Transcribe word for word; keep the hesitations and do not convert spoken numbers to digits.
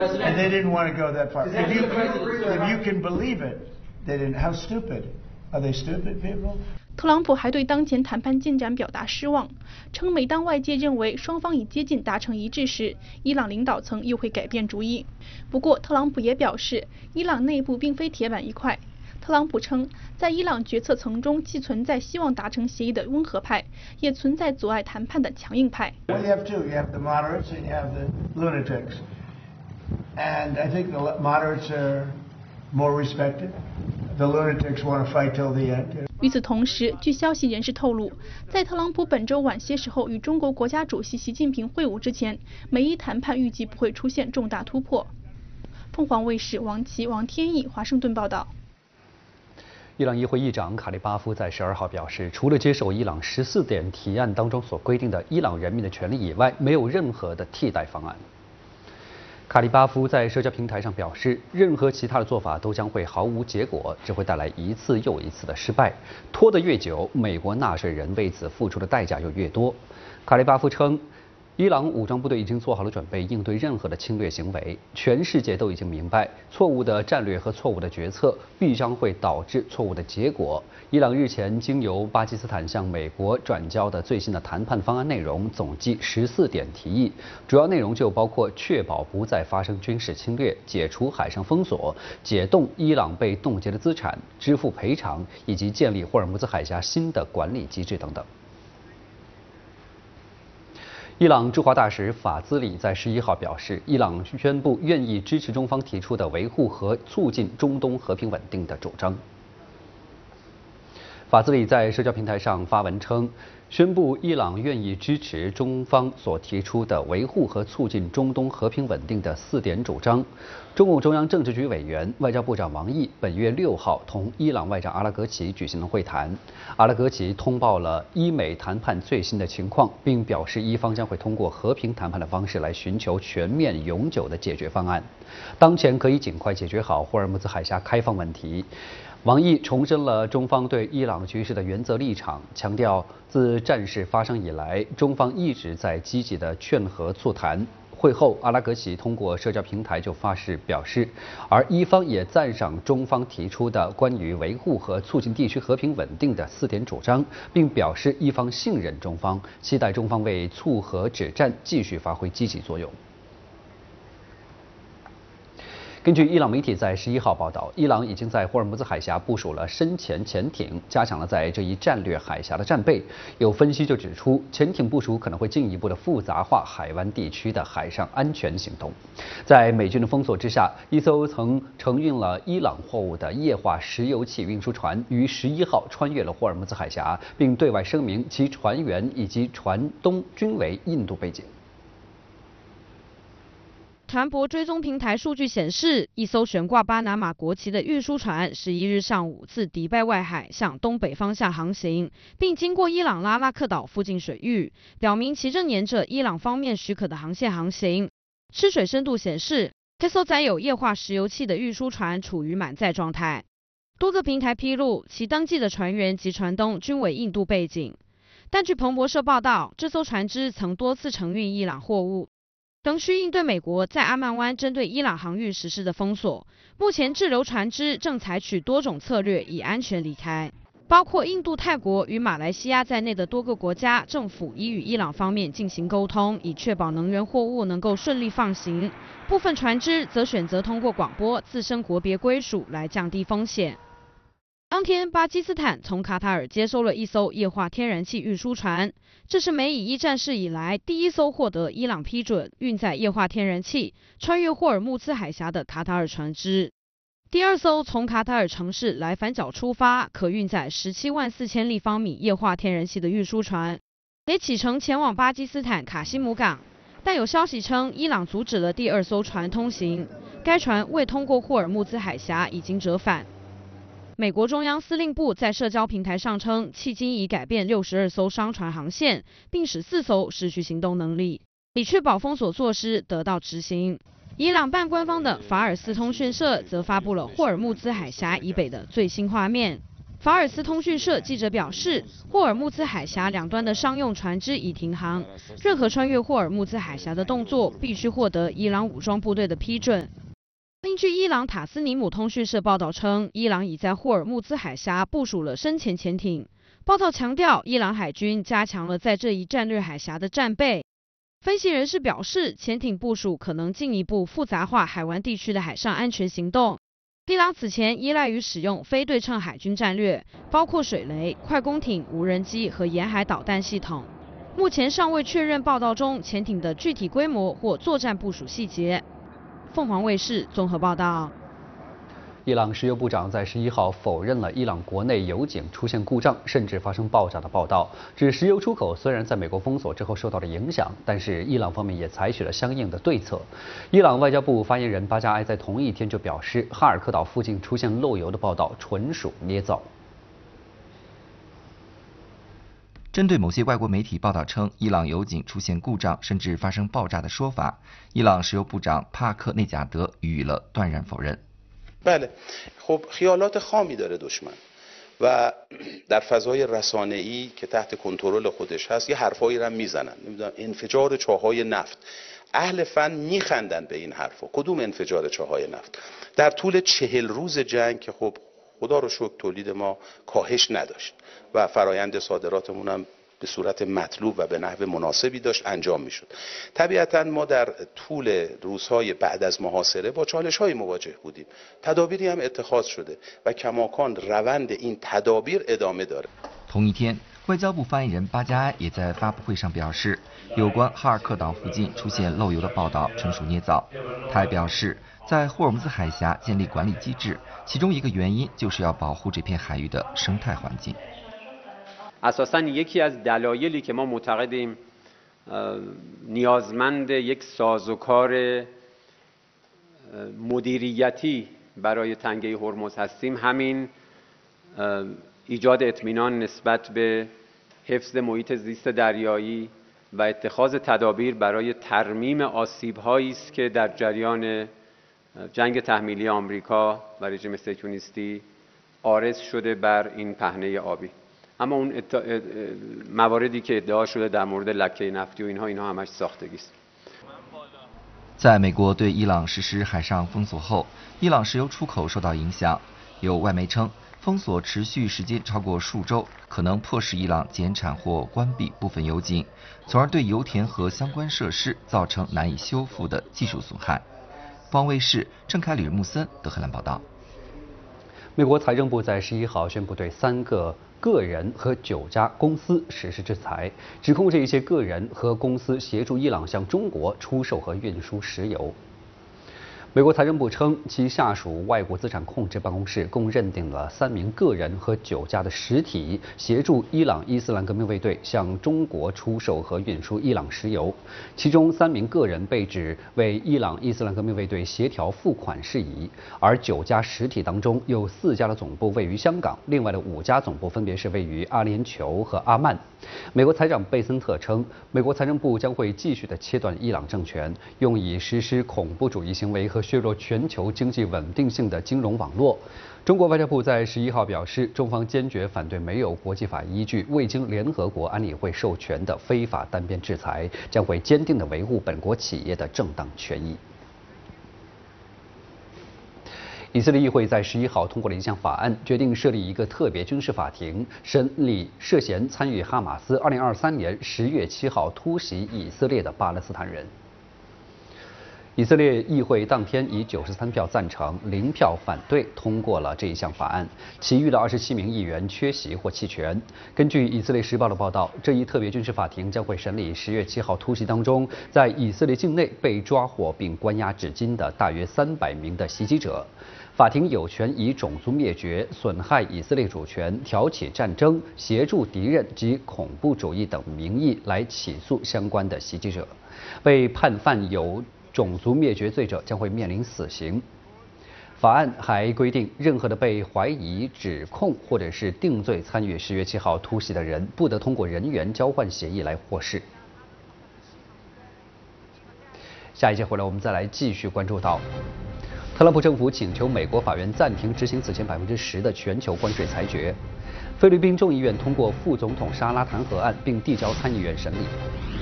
And they didn't want to go that far. If you, if you can believe it, they didn't. How stupid? Are they stupid people? 特朗普还对当前谈判进展表达失望，称每当外界认为双方已接近达成一致时，伊朗领导层又会改变主意。不过，特朗普也表示，伊朗内部并非铁板一块。特朗普称，在伊朗决策层中，既存在希望达成协议的温和派，也存在阻碍谈判的强硬派。 Well, you have two. You have the moderates and you have the lunatics. And I think the moderates are more respected. The lunatics want to fight till the end. 与此同时，据消息人士透露，在特朗普本周晚些时候与中国国家主席习近平会晤之前，美伊谈判预计不会出现重大突破。凤凰卫视王琦、王天翼华盛顿报道。 伊朗议会议长卡利巴夫在十二号表示，除了接受伊朗十四点提案当中所规定的伊朗人民的权利以外，没有任何的替代方案。卡利巴夫在社交平台上表示，任何其他的做法都将会毫无结果，只会带来一次又一次的失败。拖得越久，美国纳税人为此付出的代价就越多。卡利巴夫称，伊朗武装部队已经做好了准备，应对任何的侵略行为。全世界都已经明白，错误的战略和错误的决策必将会导致错误的结果。伊朗日前经由巴基斯坦向美国转交的最新的谈判方案内容总计十四点提议，主要内容就包括确保不再发生军事侵略、解除海上封锁、解冻伊朗被冻结的资产、支付赔偿，以及建立霍尔木兹海峡新的管理机制等等。伊朗驻华大使法兹里在十一号表示，伊朗宣布愿意支持中方提出的维护和促进中东和平稳定的主张。法兹里在社交平台上发文称，宣布伊朗愿意支持中方所提出的维护和促进中东和平稳定的四点主张。中共中央政治局委员、外交部长王毅本月六号同伊朗外长阿拉格齐举行了会谈。阿拉格齐通报了伊美谈判最新的情况，并表示伊方将会通过和平谈判的方式来寻求全面永久的解决方案，当前可以尽快解决好霍尔木兹海峡开放问题。王毅重申了中方对伊朗局势的原则立场，强调自战事发生以来，中方一直在积极的劝和促谈。会后，阿拉格齐通过社交平台就发誓表示，而伊方也赞赏中方提出的关于维护和促进地区和平稳定的四点主张，并表示伊方信任中方，期待中方为促和止战继续发挥积极作用。根据伊朗媒体在十一号报道，伊朗已经在霍尔木兹海峡部署了深潜潜艇，加强了在这一战略海峡的战备。有分析就指出，潜艇部署可能会进一步的复杂化海湾地区的海上安全行动。在美军的封锁之下，一艘曾承运了伊朗货物的液化石油气运输船于十一号穿越了霍尔木兹海峡，并对外声明其船员以及船东均为印度背景。 船舶追踪平台数据显示，一艘悬挂巴拿马国旗的运输船十一日上午自迪拜外海向东北方向航行，并经过伊朗拉拉克岛附近水域，表明其正沿着伊朗方面许可的航线航行。吃水深度显示，这艘载有液化石油气的运输船处于满载状态。多个平台披露，其登记的船员及船东均为印度背景。但据彭博社报道，这艘船只曾多次承运伊朗货物。仍需应对美国在阿曼湾针对伊朗航运实施的封锁。目前滞留船只正采取多种策略以安全离开，包括印度、泰国与马来西亚在内的多个国家政府已与伊朗方面进行沟通，以确保能源货物能够顺利放行。部分船只则选择通过广播自身国别归属来降低风险。当天，巴基斯坦从卡塔尔接收了一艘液化天然气运输船，这是美以一战事以来第一艘获得伊朗批准运载液化天然气穿越霍尔木兹海峡的卡塔尔船只。第二艘从卡塔尔城市莱凡角出发，可运载十七万四千立方米液化天然气的运输船，也启程前往巴基斯坦卡西姆港。但有消息称，伊朗阻止了第二艘船通行，该船未通过霍尔木兹海峡，已经折返。美国中央司令部在社交平台上称，迄今已改变六十二艘商船航线，并使四艘失去行动能力，以确保封锁措施得到执行。伊朗半官方的法尔斯通讯社则发布了霍尔木兹海峡以北的最新画面， 法尔斯通讯社记者表示，霍尔木兹海峡两端的商用船只已停航，任何穿越霍尔木兹海峡的动作必须获得伊朗武装部队的批准。另据伊朗塔斯尼姆通讯社报道称，伊朗已在霍尔木兹海峡部署了深潜潜艇。报道强调，伊朗海军加强了在这一战略海峡的战备。分析人士表示，潜艇部署可能进一步复杂化海湾地区的海上安全行动。伊朗此前依赖于使用非对称海军战略，包括水雷、快攻艇、无人机和沿海导弹系统。目前尚未确认报道中潜艇的具体规模或作战部署细节。凤凰卫视综合报道。 伊朗石油部长在十一号否认了伊朗国内油井出现故障，甚至发生爆炸的报道，指石油出口虽然在美国封锁之后受到了影响，但是伊朗方面也采取了相应的对策。伊朗外交部发言人巴加埃在同一天就表示，哈尔科岛附近出现漏油的报道纯属捏造。 针对某些外国媒体报道称伊朗油井出现故障甚至发生爆炸的说法，伊朗石油部长帕克内贾德予以了断然否认。 بله خب خیالات خامی داره دشمن و در فضای رسانه‌ای که تحت کنترل خودش هست یه حرفایی رو میزنن نمیدونم انفجار چاهای نفت اهل فن میخندن به این حرفا کدوم انفجار چاهای نفت در طول چهل روز جنگ که خب خدا رو شکر تولید ما کاهش نداشت و فرایند صادراتمون هم به صورت مطلوب و به نحو مناسبی داشت انجام میشد. طبیعتا ما در طول روزهای بعد از محاصره با چالش‌های مواجه بودیم. تدابیری هم اتخاذ شده و کماکان روند این تدابیر ادامه داره. 同一天，外交部发言人巴加埃也在发布会上表示，有关哈尔克岛附近出现漏油的报道纯属捏造。他还表示，在霍尔木兹海峡建立管理机制，其中一个原因就是要保护这片海域的生态环境。 اساساً یکی از دلایلی که ما معتقدیم نیازمند یک سازوکار مدیریتی برای تنگه هرمز هستیم همین ایجاد اطمینان نسبت به حفظ محیط زیست دریایی و اتخاذ تدابیر برای ترمیم آسیب‌هایی است که در جریان جنگ تحمیلی آمریکا و رژیم صهیونیستی عارض شده بر این پهنه آبی. اما اون مواردی که ادعا شده در مورد لکه نفتی و اینها اینها همش ساختگی است. 在美国对伊朗实施海上封锁后，伊朗石油出口受到影响。有外媒称，封锁持续时间超过数周，可能迫使伊朗减产或关闭部分油井，从而对油田和相关设施造成难以修复的技术损害。方卫视郑凯里木森德黑兰报道。 美国财政部在十一号宣布对三个个人和九家公司实施制裁，指控这一些个人和公司协助伊朗向中国出售和运输石油。美国财政部称，其下属外国资产控制办公室共认定了三名个人和九家的实体协助伊朗伊斯兰革命卫队向中国出售和运输伊朗石油，其中三名个人被指为伊朗伊斯兰革命卫队协调付款事宜，而九家实体当中有四家的总部位于香港，另外的五家总部分别是位于阿联酋和阿曼。美国财长贝森特称，美国财政部将会继续的切断伊朗政权，用以实施恐怖主义行为和削弱全球经济稳定性的金融网络。中国外交部在十一号表示，中方坚决反对没有国际法依据、未经联合国安理会授权的非法单边制裁，将会坚定地维护本国企业的正当权益。以色列议会在十一号通过了一项法案，决定设立一个特别军事法庭，审理涉嫌参与哈马斯二零二三年十月七号突袭以色列的巴勒斯坦人。以色列议会当天以九十三票赞成、零票反对通过了这一项法案，其余的二十七名议员缺席或弃权。根据以色列时报的报道，这一特别军事法庭将会审理十月七号突袭当中在以色列境内被抓获并关押至今的大约三百名的袭击者。法庭有权以种族灭绝、损害以色列主权、挑起战争、协助敌人及恐怖主义等名义来起诉相关的袭击者。被判犯有种族灭绝罪者将会面临死刑。法案还规定，任何的被怀疑、指控或者是定罪参与十月七号突袭的人，不得通过人员交换协议来获释。下一节回来，我们再来继续关注到。特特朗普政府请求美国法院暂停执行此前百分之十的全球关税裁决。菲律宾众议院通过副总统沙拉弹劾案，并递交参议院审理。